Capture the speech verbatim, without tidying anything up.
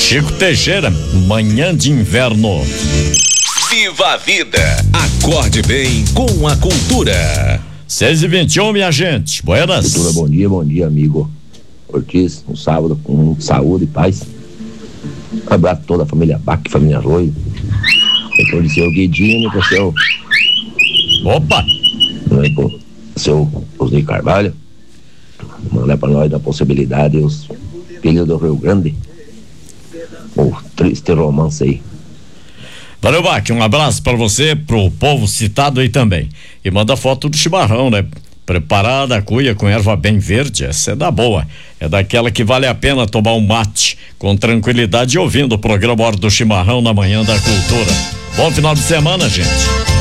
Chico Teixeira, Manhã de Inverno. Viva a vida, acorde bem com a cultura. seis e vinte e um, minha gente, buenas. Cultura, bom dia, bom dia, amigo Ortiz, um sábado com saúde e paz. Um abraço a toda a família Bach, família Arroio. Depois de seu Guidinho, pro seu. Opa! Pro seu Osnei Carvalho. Mandar pra nós da possibilidade os filhos do Rio Grande. O triste romance aí. Valeu, Bach, um abraço pra você, pro povo citado aí também. E manda foto do chimarrão, né? Preparada a cuia com erva bem verde, essa é da boa. É daquela que vale a pena tomar um mate com tranquilidade ouvindo o programa Hora do Chimarrão na Manhã da Cultura. Bom final de semana, gente.